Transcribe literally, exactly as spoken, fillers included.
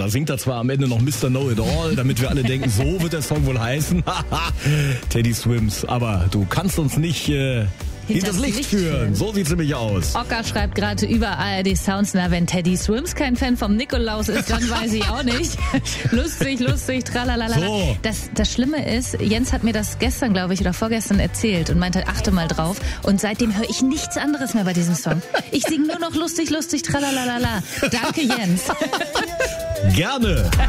Da singt er zwar am Ende noch Mister Know-It-All, damit wir alle denken, so wird der Song wohl heißen. Teddy Swims, aber du kannst uns nicht äh, hinter das Licht, Licht führen. So sieht's nämlich aus. Ocker schreibt gerade über A R D Sounds, na, wenn Teddy Swims kein Fan vom Nikolaus ist, dann weiß ich auch nicht. lustig, lustig, tralalala. So. Das, das Schlimme ist, Jens hat mir das gestern, glaube ich, oder vorgestern erzählt und meinte, achte mal drauf. Und seitdem höre ich nichts anderes mehr bei diesem Song. Ich singe nur noch lustig, lustig, tralalala. Danke, Jens. Gerne.